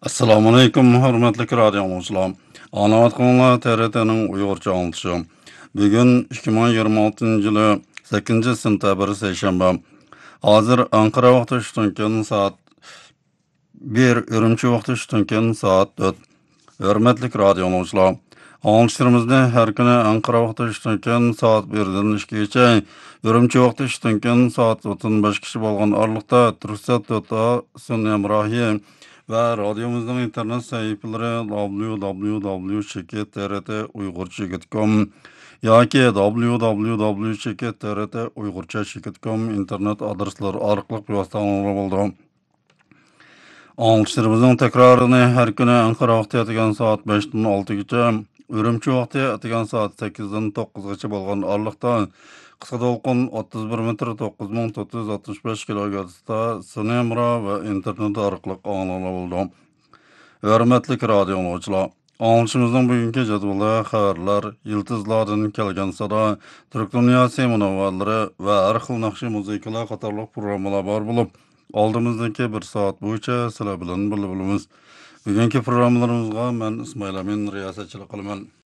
Assalomu alaykum, hurmatli radio dinləyicilər. Anlatqanlar TRT'nin Uyğurca anlatışı. Bugün 2026 yılı 8 sentyabr seyşembe. Hazır Ankara vaxtı şütünken saat 1, Ürümçi vaxtı şütünken saat 4. Hürmetli radio dinləyicilər. Anlatışlarımızda her günü Ankara vaxtı şütünken saat 1'den 2'ye, Ürümçi vaxtı şütünken saat 35 kişi bolğan arlıqda Türksat Dota Sun Emrahi ve radyomuzun internet sayfaları www.trt-uygurcha.com yoki www.trt-uygurcha.com internet adresleri arqılıq bevositalar boldu. Anlatışlarımızın tekrarını her günü Ankara vaxtı etigen saat 5'den 6'gacha, Ürümçi vaxtı etigen saat 8'den 9'gacha bolğan arlıqda Kısa dolqun 31 metr 9465 kHz'da Sınımra ve internet arqılıq anlala oldu. Hürmetli radio dinləyicilər. Anlatışımızın bugünkü jadvalı xəbərlər, yıldızlardan kelgan sada, Türk dünyası münavvarları ve her xil naqshi muzikalar qatorliq programmalar bor bo'lib, oldimizdagi bir soat bo'yicha sizlar bilan birga bo'lamiz. Bugünkü programmalarımızga men İsmail Amin riyosatchilik qilaman.